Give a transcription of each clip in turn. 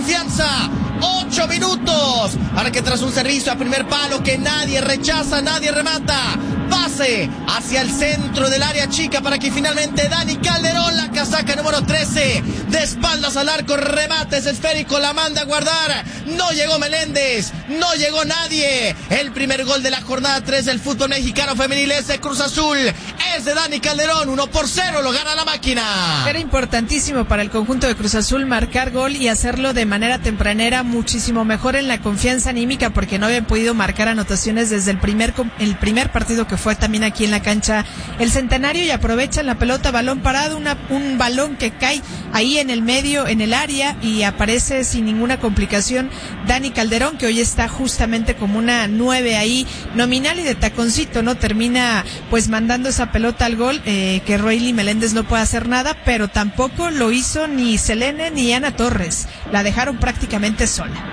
confianza. 8 minutos para que tras un servicio a primer palo que nadie rechaza, nadie remata, pase hacia el centro del área chica para que finalmente Dani Calderón, la casaca número 13, de espaldas al arco, remate ese esférico, la manda a guardar. No llegó Meléndez, no llegó nadie. El primer gol de la jornada 3 del fútbol mexicano femenil es de Cruz Azul, es de Dani Calderón. 1-0, lo gana la máquina. Era importantísimo para el conjunto de Cruz Azul marcar gol y hacerlo de manera tempranera, muchísimo mejor en la confianza anímica, porque no habían podido marcar anotaciones desde el primer partido que fue también aquí en la cancha El Centenario, y aprovechan la pelota, balón parado, un balón que cae ahí en el medio, en el área, y aparece sin ninguna complicación Dani Calderón, que hoy está justamente como una 9 ahí nominal y de taconcito, ¿no? Termina pues mandando esa pelota al gol, que Roily Meléndez no puede hacer nada, pero tampoco lo hizo ni Selene ni Ana Torres, la dejaron prácticamente sola.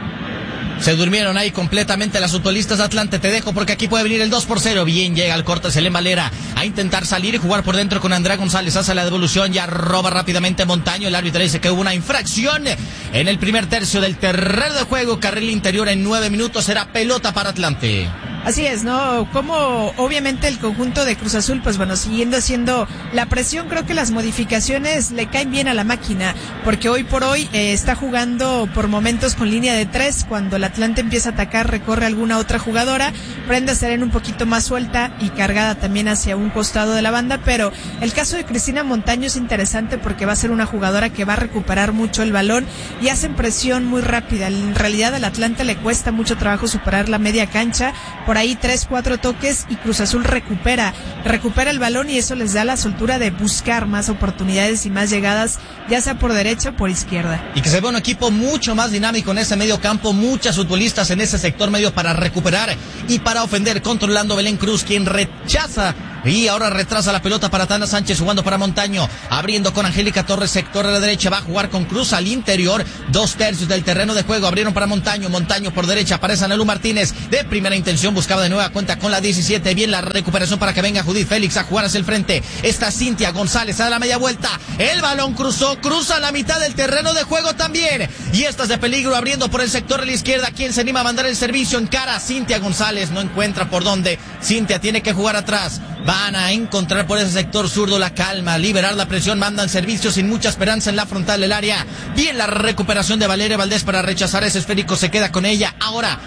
Se durmieron ahí completamente las futbolistas de Atlante. Te dejo porque aquí puede venir el 2-0. Bien llega al corte Selene Valera a intentar salir y jugar por dentro con Andrea González. Hace la devolución, ya roba rápidamente Montaño. El árbitro dice que hubo una infracción en el primer tercio del terreno de juego. Carril interior en 9 minutos. Será pelota para Atlante. Así es, ¿no? Como obviamente el conjunto de Cruz Azul, pues bueno, siguiendo haciendo la presión, creo que las modificaciones le caen bien a la máquina, porque hoy por hoy está jugando por momentos con línea de 3, cuando el Atlante empieza a atacar, recorre alguna otra jugadora, Brenda Serena un poquito más suelta y cargada también hacia un costado de la banda, pero el caso de Cristina Montaño es interesante porque va a ser una jugadora que va a recuperar mucho el balón y hacen presión muy rápida. En realidad al Atlante le cuesta mucho trabajo superar la media cancha, por ahí 3-4 toques y Cruz Azul recupera el balón, y eso les da la soltura de buscar más oportunidades y más llegadas, ya sea por derecha o por izquierda. Y que se ve un equipo mucho más dinámico en ese medio campo, muchas futbolistas en ese sector medio para recuperar y para ofender, controlando Belén Cruz, quien rechaza y ahora retrasa la pelota para Tana Sánchez, jugando para Montaño, abriendo con Angélica Torres, sector a la derecha, va a jugar con Cruz al interior, 2/3 del terreno de juego, abrieron para Montaño por derecha, aparece Anelu Martínez, de primera intención, buscaba de nueva cuenta con la 17, bien la recuperación para que venga Judith Félix a jugar hacia el frente, está Cintia González a la media vuelta, el balón cruza la mitad del terreno de juego también, y esta es de peligro, abriendo por el sector de la izquierda, quien se anima a mandar el servicio en cara, Cintia González, no encuentra por dónde, Cintia tiene que jugar atrás, van a encontrar por ese sector zurdo la calma, liberar la presión, mandan servicio sin mucha esperanza en la frontal del área. Bien la recuperación de Valeria Valdés para rechazar ese esférico, se queda con ella. Ahora